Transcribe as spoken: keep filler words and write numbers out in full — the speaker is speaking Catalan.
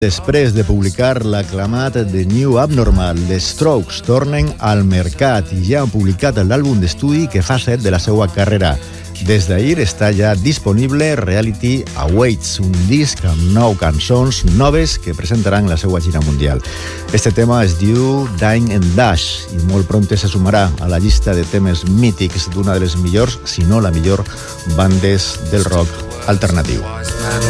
Després de publicar l'aclamat The New Abnormal, The Strokes tornen al mercat i ja han publicat l'àlbum d'estudi que fa set de la seva carrera. Des d'ahir està ja disponible Reality Awaits, un disc amb nou cançons noves que presentaran la seva gira mundial. Este tema es diu Dine and Dash i molt prompte se sumarà a la llista de temes mítics d'una de les millors, si no la millor, bandes del rock alternatiu.